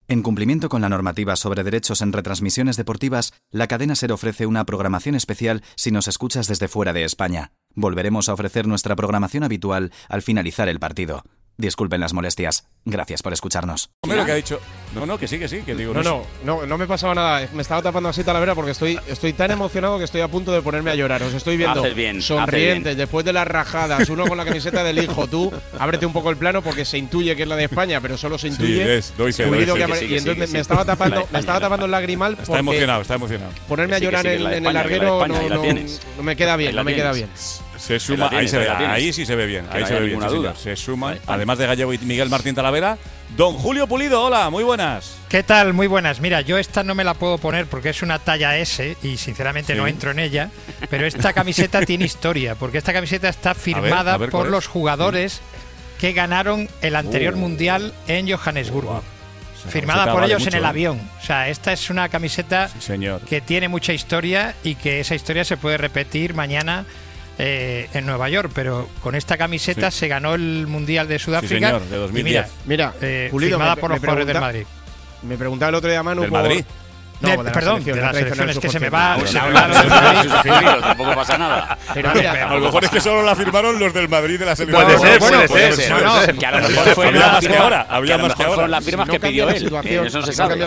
En cumplimiento con la normativa sobre derechos en retransmisiones deportivas, la cadena SER ofrece una programación especial si nos escuchas desde fuera de España. Volveremos a ofrecer nuestra programación habitual al finalizar el partido. Disculpen las molestias. Gracias por escucharnos. Lo que ha dicho. No, que sí. Que digo, no me pasaba nada. Me estaba tapando así Talavera porque estoy tan emocionado que estoy a punto de ponerme a llorar. Os estoy viendo sonrientes después de las rajadas, uno con la camiseta del hijo. Tú, ábrete un poco el plano porque se intuye que es la de España, pero solo se intuye. Y entonces me estaba tapando el lagrimal. Está emocionado. Ponerme a llorar en el larguero no me queda bien. Se suma, ahí sí se ve bien. Ahí se ve bien. Se suma, además de Gallego y Miguel Martín Talavera, don Julio Pulido. Hola, muy buenas. ¿Qué tal? Muy buenas. Mira, yo esta no me la puedo poner porque es una talla S y sinceramente no entro en ella, pero esta camiseta tiene historia, porque esta camiseta está firmada por los jugadores que ganaron el anterior mundial en Johannesburgo. Firmada por ellos en el avión. O sea, esta es una camiseta que tiene mucha historia y que esa historia se puede repetir mañana en Nueva York, pero con esta camiseta se ganó el Mundial de Sudáfrica. Sí, señor, de 2010. Mira, firmada por los jugadores del Madrid. Me preguntaba el otro día Manu ¿Del Madrid? Perdón, de las selecciones que se me va. Tampoco pasa nada. Pero mira, a lo mejor es que solo la firmaron los del Madrid de la selección. Puede ser. Que a lo mejor fue más que ahora. Había más que ahora. Fueron las firmas que pidió él. Eso se sabe.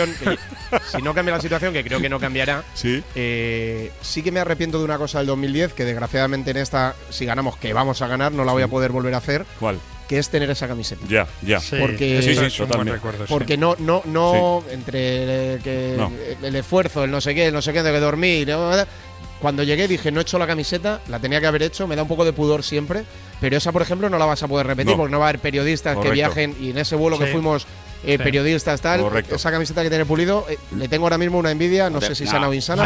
Si no cambia la situación, que creo que no cambiará, sí que me arrepiento de una cosa del 2010, que desgraciadamente en esta, si ganamos, que vamos a ganar, no la voy a poder volver a hacer. ¿Cuál? Que es tener esa camiseta. Ya. Sí, porque totalmente. Porque no entre el esfuerzo, el no sé qué, de que dormir. Cuando llegué dije, no he hecho la camiseta, la tenía que haber hecho, me da un poco de pudor siempre, pero esa, por ejemplo, no la vas a poder repetir porque no va a haber periodistas que viajen, y en ese vuelo que fuimos periodistas tal, esa camiseta que tiene Pulido, le tengo ahora mismo una envidia, no sé si sana o insana.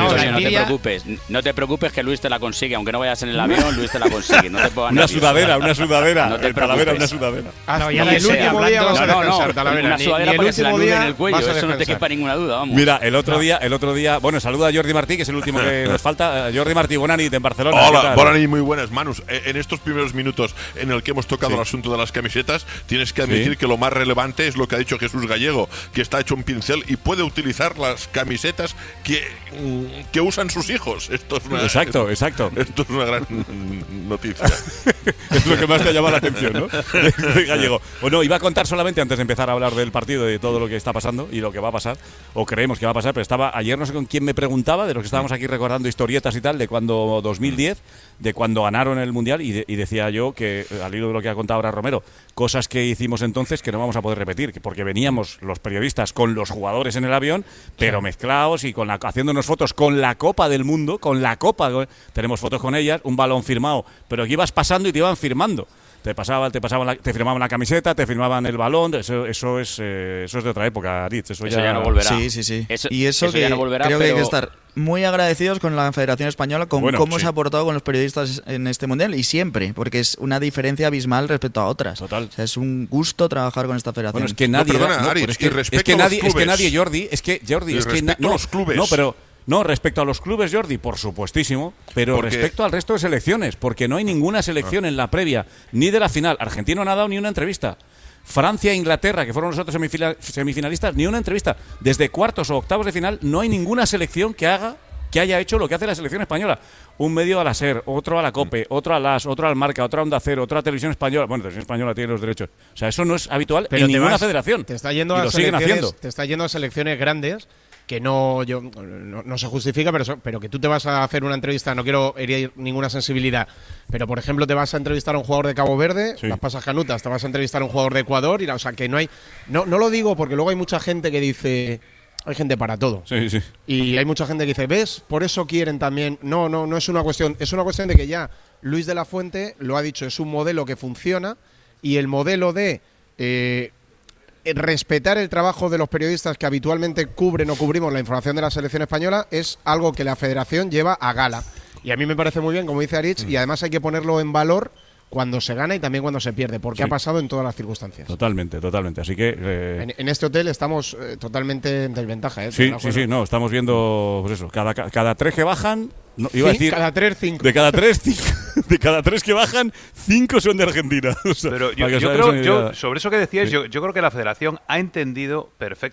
No te preocupes que Luis te la consigue, aunque no vayas en el avión, Luis te la consigue. No te pongas una sudadera. No te preocupes. Una sudadera. Y el último día vas a descansar, Talavera. Una sudadera para que se la nude en el cuello, eso no te quepa ninguna duda, vamos. Mira, el otro día, bueno, saluda a Jordi Martí, que es el último que nos falta. Jordi Martí, buena nit en Barcelona. Hola, buena nit, muy buenas, Manus. En estos primeros minutos en el que hemos tocado el asunto de las camisetas, tienes que admitir que lo más relevante es lo que ha dicho Jesús Gallego, que está hecho un pincel y puede utilizar las camisetas que usan sus hijos. Esto es una, exacto. Esto es una gran noticia. Es lo que más te ha llamado la atención, ¿no? De Gallego. Bueno, iba a contar solamente antes de empezar a hablar del partido, de todo lo que está pasando y lo que va a pasar, o creemos que va a pasar, pero ayer no sé con quién me preguntaba, de los que estábamos aquí recordando historietas y tal, de cuando 2010, de cuando ganaron el Mundial, y decía yo que, al hilo de lo que ha contado ahora Romero, cosas que hicimos entonces que no vamos a poder repetir, porque veníamos los periodistas con los jugadores en el avión, pero mezclados y haciéndonos fotos con la Copa del Mundo, tenemos fotos con ellas, un balón firmado, pero que ibas pasando y te iban firmando. Te firmaban la camiseta, te firmaban el balón. Eso es de otra época, Aritz. Eso ya no volverá. Sí. Eso que ya no volverá, creo que hay que estar muy agradecidos con la Federación Española, con cómo se ha portado con los periodistas en este Mundial, y siempre, porque es una diferencia abismal respecto a otras. Total. O sea, es un gusto trabajar con esta federación. Bueno, es que nadie... los clubes. No, pero... No, respecto a los clubes, Jordi, por supuestísimo, pero respecto al resto de selecciones, porque no hay ninguna selección en la previa, ni de la final. Argentina no ha dado ni una entrevista. Francia e Inglaterra, que fueron los otros semifinalistas, ni una entrevista. Desde cuartos o octavos de final no hay ninguna selección que haya hecho lo que hace la selección española. Un medio a la SER, otro a la COPE, otro a LAS, otro al Marca, otro a Onda Cero, otra a Televisión Española. Bueno, Televisión Española tiene los derechos. O sea, eso no es habitual en ninguna federación. Te está yendo a selecciones grandes que no se justifica, pero que tú te vas a hacer una entrevista, no quiero herir ninguna sensibilidad, pero por ejemplo te vas a entrevistar a un jugador de Cabo Verde, las pasas canutas, te vas a entrevistar a un jugador de Ecuador, o sea que no hay, no lo digo porque luego hay mucha gente que dice, hay gente para todo, y hay mucha gente que dice, ¿ves? Por eso quieren también, no es una cuestión, es una cuestión de que ya Luis de la Fuente lo ha dicho, es un modelo que funciona, y el modelo de respetar el trabajo de los periodistas que habitualmente cubren o cubrimos la información de la selección española es algo que la federación lleva a gala. Y a mí me parece muy bien, como dice Aritz, y además hay que ponerlo en valor cuando se gana y también cuando se pierde, porque ha pasado en todas las circunstancias. Totalmente. Así que en este hotel estamos totalmente en desventaja. Sí, estamos viendo, pues eso, cada tres que bajan, iba a decir, cada tres, cinco. De cada tres que bajan, 5 son de Argentina. O sea, pero yo creo, sobre eso que decías, yo creo que la Federación ha entendido perfectamente